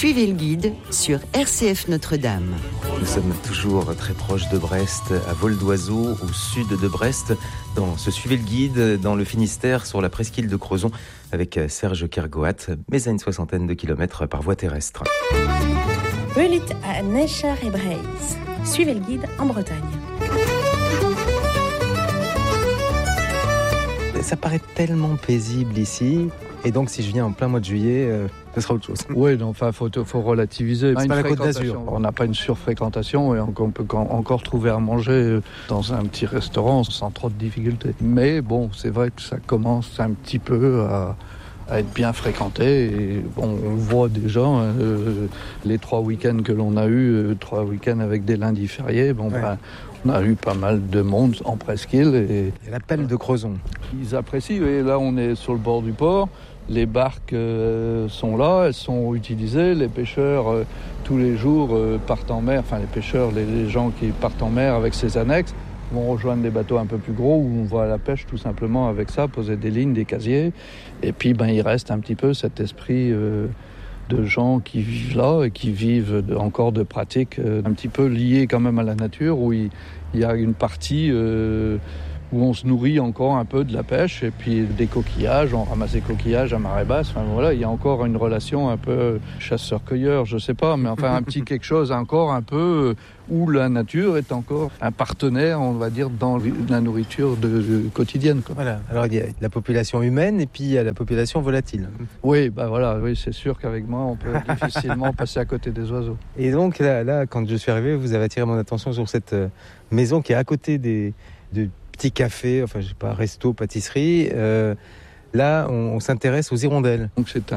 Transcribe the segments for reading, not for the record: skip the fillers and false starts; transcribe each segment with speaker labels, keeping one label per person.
Speaker 1: Suivez le guide sur RCF Notre-Dame.
Speaker 2: Nous sommes toujours très proches de Brest, à vol d'oiseau, au sud de Brest, dans ce Suivez le guide, dans le Finistère, sur la presqu'île de Crozon, avec Serge Kergoat, mais à une soixantaine de kilomètres par voie terrestre.
Speaker 3: Eulit à Necher et Breise. Suivez le guide en Bretagne.
Speaker 2: Ça paraît tellement paisible ici, et donc si je viens en plein mois de juillet, ce sera autre chose.
Speaker 4: Oui, enfin, faut relativiser.
Speaker 2: C'est pas la Côte d'Azur.
Speaker 4: On n'a pas une surfréquentation et on peut encore trouver à manger dans un petit restaurant sans trop de difficultés. Mais bon, c'est vrai que ça commence un petit peu à être bien fréquenté. Et bon, on voit déjà les 3 week-ends que l'on a eu, 3 week-ends avec des lundis fériés. Bon, on a eu pas mal de monde en presqu'île. Et
Speaker 2: l'appel de Crozon.
Speaker 4: Ils apprécient. Et là, on est sur le bord du port. Les barques sont là, elles sont utilisées. Les pêcheurs, tous les jours, partent en mer. Enfin, les pêcheurs, les gens qui partent en mer avec ces annexes, vont rejoindre des bateaux un peu plus gros où on va à la pêche tout simplement avec ça, poser des lignes, des casiers. Et puis, il reste un petit peu cet esprit de gens qui vivent là et qui vivent encore de pratiques un petit peu liées quand même à la nature, où il y a une partie où on se nourrit encore un peu de la pêche et puis des coquillages, on ramasse des coquillages à marée basse. Enfin voilà, il y a encore une relation un peu chasseur-cueilleur, je sais pas, mais enfin un petit quelque chose encore un peu où la nature est encore un partenaire, on va dire, dans la nourriture quotidienne, quoi.
Speaker 2: Voilà. Alors il y a la population humaine et puis il y a la population volatile.
Speaker 4: Oui, oui, c'est sûr qu'avec moi, on peut difficilement passer à côté des oiseaux.
Speaker 2: Et donc là, quand je suis arrivé, vous avez attiré mon attention sur cette maison qui est à côté de petits cafés, enfin je sais pas, resto, pâtisserie. Là, on s'intéresse aux hirondelles.
Speaker 4: Donc c'est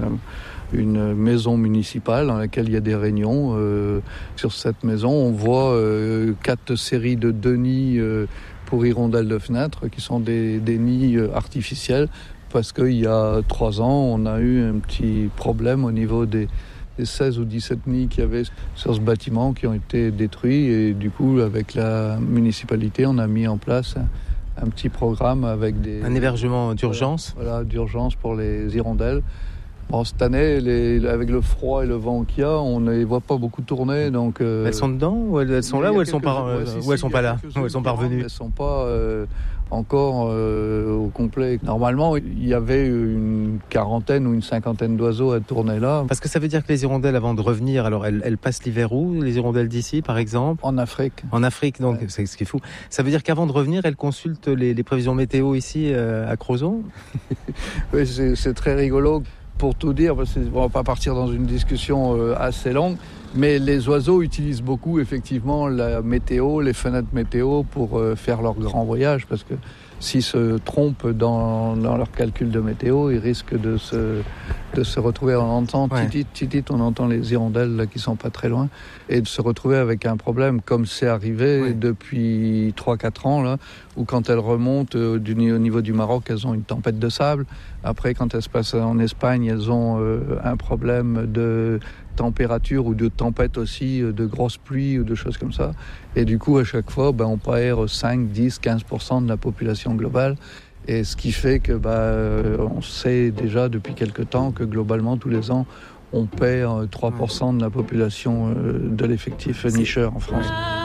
Speaker 4: une maison municipale dans laquelle il y a des réunions. Sur cette maison, on voit 4 séries de 2 nids pour hirondelles de fenêtre, qui sont des nids artificiels, parce qu'il y a 3 ans, on a eu un petit problème au niveau des 16 ou 17 nids qu'il y avait sur ce bâtiment qui ont été détruits. Et du coup, avec la municipalité, on a mis en place un petit programme avec un
Speaker 2: hébergement d'urgence.
Speaker 4: Voilà, d'urgence pour les hirondelles. Bon, cette année, avec le froid et le vent qu'il y a, on ne les voit pas beaucoup tourner. Donc,
Speaker 2: elles sont dedans ou elles sont là ou elles sont pas là ou elles sont pas revenues.
Speaker 4: Elles ne sont pas encore au complet. Normalement, il y avait une 40aine ou une 50aine d'oiseaux à tourner là.
Speaker 2: Parce que ça veut dire que les hirondelles, avant de revenir, alors elles passent l'hiver où, les hirondelles d'ici, par exemple ?
Speaker 4: En Afrique.
Speaker 2: En Afrique, donc, ouais. C'est ce qui est fou. Ça veut dire qu'avant de revenir, elles consultent les prévisions météo ici à Crozon ?
Speaker 4: Oui, c'est très rigolo. Pour tout dire, parce qu'on ne va pas partir dans une discussion assez longue, mais les oiseaux utilisent beaucoup effectivement la météo, les fenêtres météo pour faire leur grand voyage, parce que s'ils se trompent dans leur calcul de météo, ils risquent de se retrouver, on entend titit, on entend les hirondelles là, qui sont pas très loin, et de se retrouver avec un problème comme c'est arrivé depuis 3-4 ans, là, où quand elles remontent au niveau du Maroc, elles ont une tempête de sable. Après, quand elles se passent en Espagne, elles ont un problème de température ou de tempête aussi, de grosses pluies ou de choses comme ça. Et du coup, à chaque fois, on perd 5, 10, 15% de la population globale. Et ce qui fait que on sait déjà depuis quelque temps que globalement, tous les ans, on perd 3% de la population de l'effectif nicheur en France.